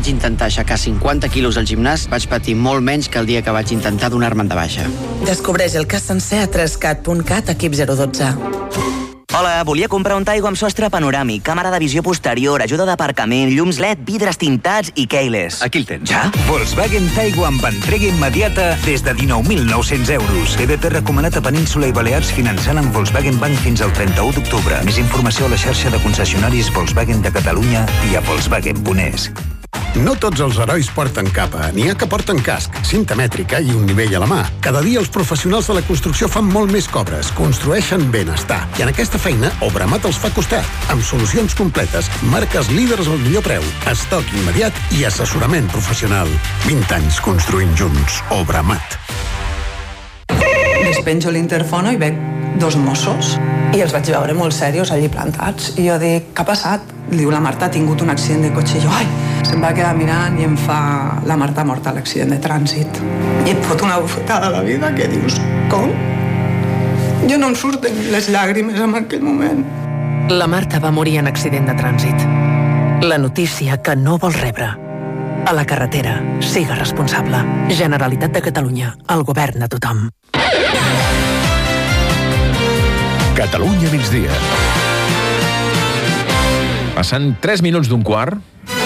vaig intentar aixecar 50 quilos al gimnàs, vaig patir molt menys que el dia que vaig intentar donar-me'n de baixa. Descobreix el cas sencer a trescat.cat, equip 012. Hola, volia comprar un Taigo amb sostre panoràmic, càmera de visió posterior, ajuda d'aparcament, llums LED, vidres tintats i keyless. Aquí el tens. Ja? Volkswagen Taigo amb entrega immediata des de 19.900 euros. TDT recomanat a Península i Balears finançant amb Volkswagen Bank fins al 31 d'octubre. Més informació a la xarxa de concessionaris Volkswagen de Catalunya i a Volkswagen.es. No tots els herois porten capa. N'hi ha que porten casc, cinta mètrica i un nivell a la mà. Cada dia els professionals de la construcció fan molt més que obres, construeixen benestar. I en aquesta feina, Obramat els fa costat. Amb solucions completes, marques líders al millor preu, estoc immediat i assessorament professional. 20 anys construint junts. Obramat. Despenjo l'interfono i veig 2 Mossos i els vaig veure molt serios allí plantats. I jo dic, què ha passat? Diu, la Marta ha tingut un accident de cotxe. I jo, ai, se'm va quedar mirant i em fa, la Marta ha mort a l'accident de trànsit. I et fot una bufetada a la vida que dius, com? Jo no em surten les llàgrimes en aquell moment. La Marta va morir en accident de trànsit. La notícia que no vols rebre. A la carretera, siga responsable. Generalitat de Catalunya, el govern de tothom. Catalunya migdia. Passant 3 minuts d'un quart.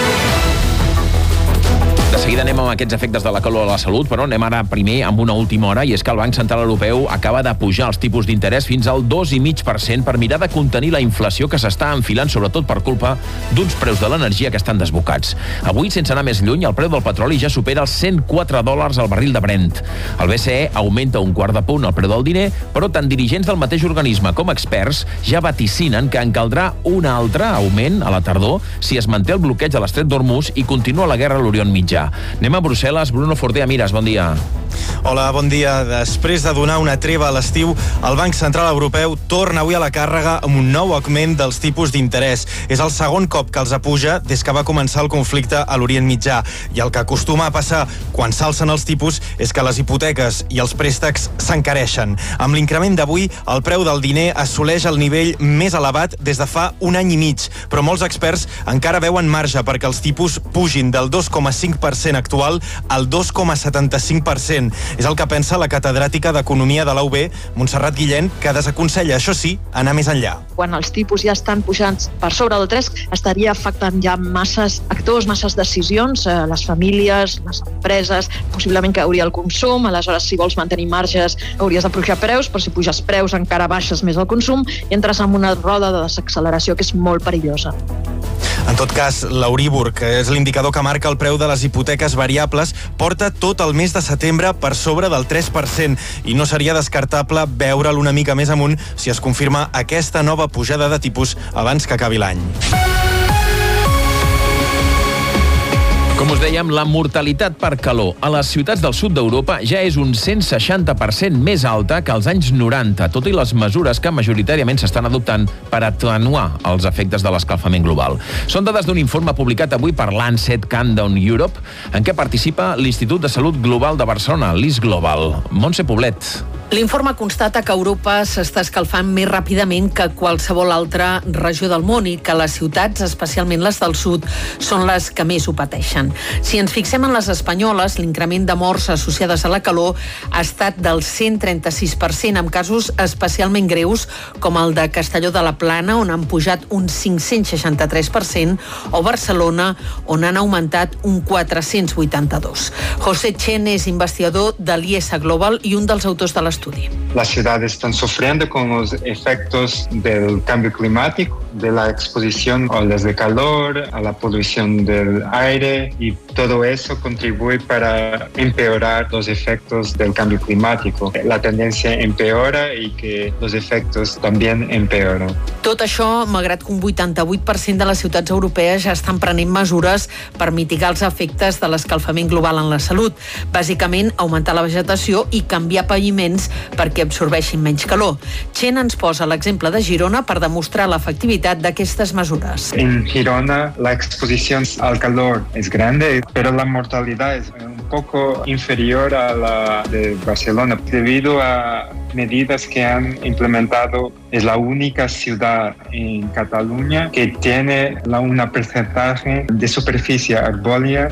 De seguida anem amb aquests efectes de la calor a la salut, però anem ara primer amb una última hora, i és que el Banc Central Europeu acaba de pujar els tipus d'interès fins al 2,5% per mirar de contenir la inflació que s'està enfilant, sobretot per culpa d'uns preus de l'energia que estan desbocats. Avui, sense anar més lluny, el preu del petroli ja supera els $104 al barril de Brent. El BCE augmenta un quart de punt el preu del diner, però tant dirigents del mateix organisme com experts ja vaticinen que en caldrà un altre augment a la tardor si es manté el bloqueig a l'estret d'Hormuz i continua la guerra a l'Orient Mitjà. Anem a Brussel·les. Bruno Fortea Mires, bon dia. Hola, bon dia. Després de donar una treva a l'estiu, el Banc Central Europeu torna avui a la càrrega amb un nou augment dels tipus d'interès. És el segon cop que els apuja des que va començar el conflicte a l'Orient Mitjà. I el que acostuma a passar quan s'alcen els tipus és que les hipoteques i els préstecs s'encareixen. Amb l'increment d'avui, el preu del diner assoleix el nivell més elevat des de fa un any i mig. Però molts experts encara veuen marge perquè els tipus pugin del 2,5% actual al 2,75%. És el que pensa la catedràtica d'Economia de la UB, Montserrat Guillén, que desaconsella, això sí, anar més enllà. Quan els tipus ja estan pujant per sobre del 3, estaria afectant ja masses actors, masses decisions, les famílies, les empreses, possiblement cauria el consum, aleshores si vols mantenir marges hauries de pujar preus, però si puges preus encara baixes més el consum i entres en una roda de desacceleració que és molt perillosa. En tot cas, l'Euríbor, que és l'indicador que marca el preu de les hipoteques variables, porta tot el mes de setembre per sobre del 3% i no seria descartable veure'l una mica més amunt si es confirma aquesta nova pujada de tipus abans que acabi l'any. Com us dèiem, la mortalitat per calor a les ciutats del sud d'Europa ja és un 160% més alta que als anys 90, tot i les mesures que majoritàriament s'estan adoptant per atenuar els efectes de l'escalfament global. Són dades d'un informe publicat avui per Lancet Countdown Europe, en què participa l'Institut de Salut Global de Barcelona, l'IS Global. Montse Poblet. L'informe constata que Europa s'està escalfant més ràpidament que qualsevol altra regió del món i que les ciutats, especialment les del sud, són les que més ho pateixen. Si ens fixem en les espanyoles, l'increment de morts associades a la calor ha estat del 136%, amb casos especialment greus com el de Castelló de la Plana, on han pujat un 563%, o Barcelona, on han augmentat un 482%. José Chen és investigador de l'IS Global i un dels autors de l'estudi. Las ciudades están sufriendo con los efectos del cambio climático, de la exposición a olas de calor, a la polución del aire, y todo eso contribuye para empeorar los efectos del cambio climático. La tendencia empeora y que los efectos también empeoran. Tot això, malgrat que un 88% de les ciutats europees ja estan prenent mesures per mitigar els efectes de l'escalfament global en la salut. Bàsicament, augmentar la vegetació i canviar paviments perquè absorbeixin menys calor. Chen ens posa l'exemple de Girona per demostrar l'efectivitat d'aquestes mesures. En Girona la exposición al calor es grande, pero la mortalidad es un poco inferior a la de Barcelona debido a medidas que han implementado. Es la única ciudad en Cataluña que tiene un porcentaje de superficie arbórea